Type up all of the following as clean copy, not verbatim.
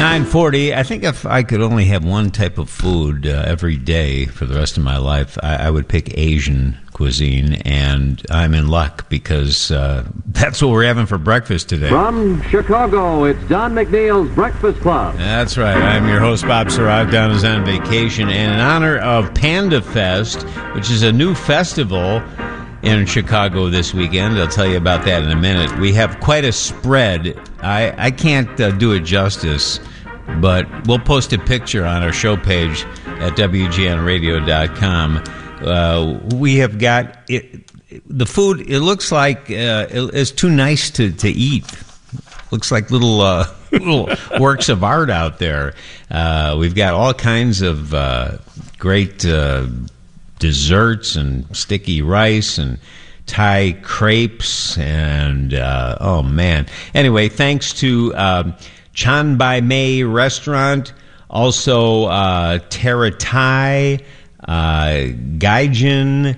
9:40. I think if I could only have one type of food every day for the rest of my life, I would pick Asian cuisine, and I'm in luck because that's what we're having for breakfast today. From Chicago, it's Don McNeil's Breakfast Club. That's right. I'm your host, Bob Sarag. Don is on vacation, and in honor of Panda Fest, which is a new festival in Chicago this weekend. I'll tell you about that in a minute. We have quite a spread. I can't do it justice, but we'll post a picture on our show page at WGNradio.com. We have got it, the food. It looks like it's too nice to eat. Looks like little works of art out there. We've got all kinds of great desserts and sticky rice and Thai crepes and oh man. Anyway, thanks to Chan Bai Mei Restaurant, also Terra Thai, Gaijin,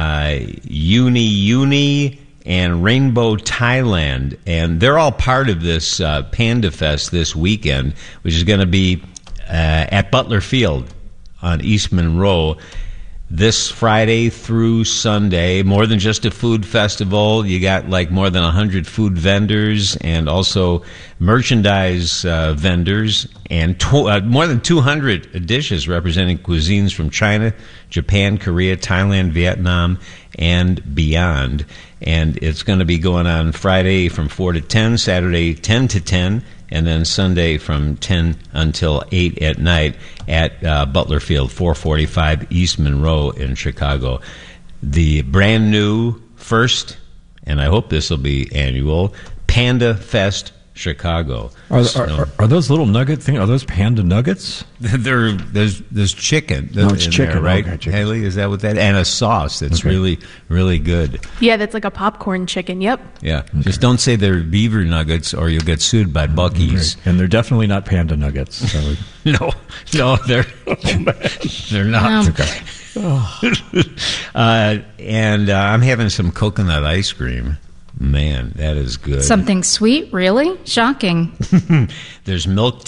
Uni, and Rainbow Thailand, and they're all part of this Panda Fest this weekend, which is going to be at Butler Field on East Monroe this Friday through Sunday. More than just a food festival. You got like more than 100 food vendors and also merchandise vendors and more than 200 dishes representing cuisines from China, Japan, Korea, Thailand, Vietnam, and beyond. And it's going to be going on Friday from 4 to 10, Saturday 10 to 10, and then Sunday from 10 until 8 at night at Butler Field, 445 East Monroe in Chicago. The brand new first, and I hope this will be annual, Panda Fest Chicago. Are those little nugget things? Are those panda nuggets? There's chicken. No, it's chicken, there, right? Okay, chicken. Haley, is that what that? And a sauce that's really, really good. Yeah, that's like a popcorn chicken. Yep. Yeah. Okay. Just don't say they're beaver nuggets, or you'll get sued by Buc-ee's. And they're definitely not panda nuggets. So. No, they're not. Okay. And I'm having some coconut ice cream. Man, that is good. Something sweet, really? Shocking. There's milk